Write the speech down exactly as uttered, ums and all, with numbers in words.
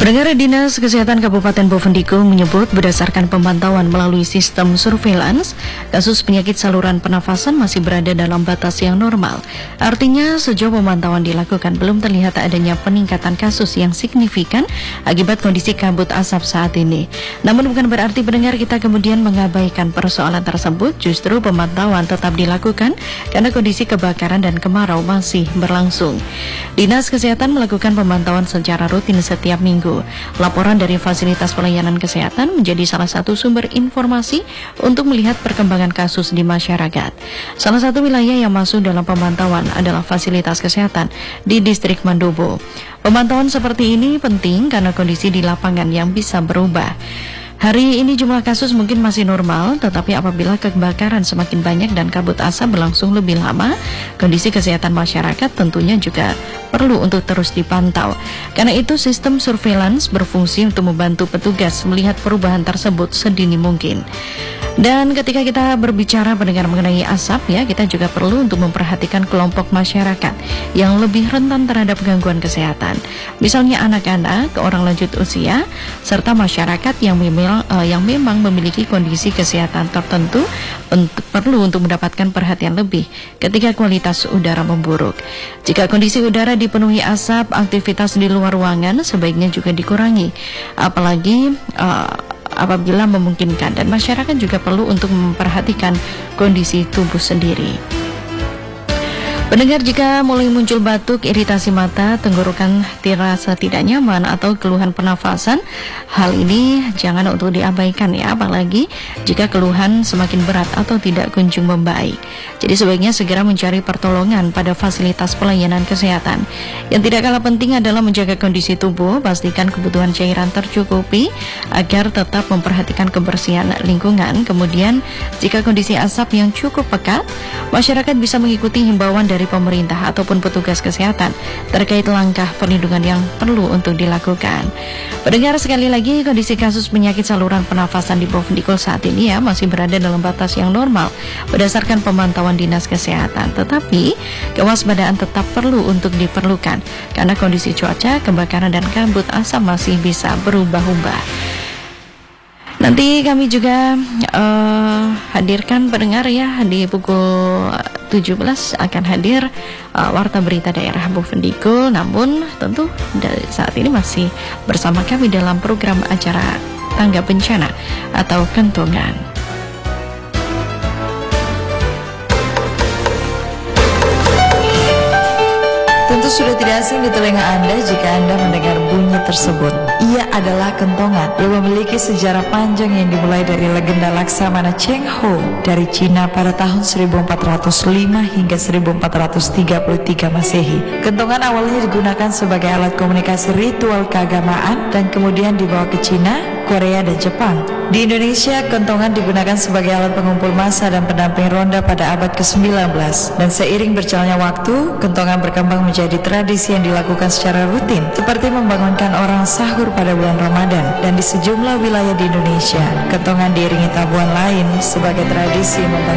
Pendengar, Dinas Kesehatan Kabupaten Bovendigul menyebut berdasarkan pemantauan melalui sistem surveillance, kasus penyakit saluran pernafasan masih berada dalam batas yang normal. Artinya sejauh pemantauan dilakukan belum terlihat adanya peningkatan kasus yang signifikan akibat kondisi kabut asap saat ini. Namun bukan berarti pendengar kita kemudian mengabaikan persoalan tersebut, justru pemantauan tetap dilakukan karena kondisi kebakaran dan kemarau masih berlangsung. Dinas Kesehatan melakukan pemantauan secara rutin setiap minggu. Laporan dari fasilitas pelayanan kesehatan menjadi salah satu sumber informasi untuk melihat perkembangan kasus di masyarakat. Salah satu wilayah yang masuk dalam pemantauan adalah fasilitas kesehatan di distrik Mandobo. Pemantauan seperti ini penting karena kondisi di lapangan yang bisa berubah. Hari ini jumlah kasus mungkin masih normal, tetapi apabila kebakaran semakin banyak dan kabut asap berlangsung lebih lama, kondisi kesehatan masyarakat tentunya juga perlu untuk terus dipantau. Karena itu sistem surveillance berfungsi untuk membantu petugas melihat perubahan tersebut sedini mungkin. Dan ketika kita berbicara pendengar mengenai asap ya, kita juga perlu untuk memperhatikan kelompok masyarakat yang lebih rentan terhadap gangguan kesehatan. Misalnya anak-anak, orang lanjut usia, serta masyarakat yang memang, uh, yang memang memiliki kondisi kesehatan tertentu perlu untuk mendapatkan perhatian lebih ketika kualitas udara memburuk. Jika kondisi udara dipenuhi asap, aktivitas di luar ruangan sebaiknya juga dikurangi. Apalagi uh, apabila memungkinkan, dan masyarakat juga perlu untuk memperhatikan kondisi tubuh sendiri. Pendengar, jika mulai muncul batuk, iritasi mata, tenggorokan terasa tidak nyaman atau keluhan pernafasan, hal ini jangan untuk diabaikan ya, apalagi jika keluhan semakin berat atau tidak kunjung membaik. Jadi sebaiknya segera mencari pertolongan pada fasilitas pelayanan kesehatan. Yang tidak kalah penting adalah menjaga kondisi tubuh, pastikan kebutuhan cairan tercukupi agar tetap memperhatikan kebersihan lingkungan. Kemudian jika kondisi asap yang cukup pekat, masyarakat bisa mengikuti himbauan dari pemerintah ataupun petugas kesehatan terkait langkah perlindungan yang perlu untuk dilakukan. Pendengar, sekali lagi kondisi kasus penyakit saluran pernafasan di Bovendigul saat ini ya masih berada dalam batas yang normal berdasarkan pemantauan Dinas Kesehatan. Tetapi kewaspadaan tetap perlu untuk diperlukan karena kondisi cuaca, kebakaran dan kabut asap masih bisa berubah-ubah. Nanti kami juga uh, hadirkan pendengar ya di pukul tujuh belas akan hadir uh, Warta Berita Daerah Bovendigul. Namun tentu dari saat ini masih bersama kami dalam program acara Tangga Bencana atau Kentongan. Tentu sudah tidak asing di telinga Anda jika Anda mendengar bunyi tersebut. Ia adalah kentongan yang memiliki sejarah panjang yang dimulai dari legenda Laksamana Cheng Ho dari Cina pada tahun seribu empat ratus lima hingga seribu empat ratus tiga puluh tiga Masehi. Kentongan awalnya digunakan sebagai alat komunikasi ritual keagamaan dan kemudian dibawa ke Cina, Korea dan Jepang. Di Indonesia, kentongan digunakan sebagai alat pengumpul massa dan pendamping ronda pada abad ke sembilan belas. Dan seiring berjalannya waktu, kentongan berkembang menjadi tradisi yang dilakukan secara rutin, seperti membangunkan orang sahur pada bulan Ramadan. Dan di sejumlah wilayah di Indonesia, kentongan diiringi tabuhan lain sebagai tradisi membangunkan